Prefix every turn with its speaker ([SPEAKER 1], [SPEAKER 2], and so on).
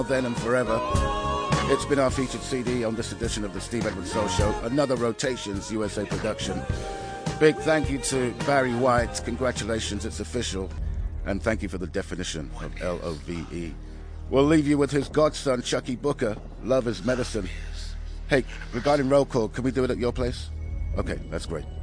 [SPEAKER 1] then and forever. It's been our featured CD on this edition of the Steve Edwards Soul Show, another Rotations USA production. Big thank you to Barry White. Congratulations, it's official. And thank you for the definition of Love. We'll leave you with his godson, Chucky Booker, Love is Medicine. Hey, regarding roll call, can we do it at your place? Okay, that's great.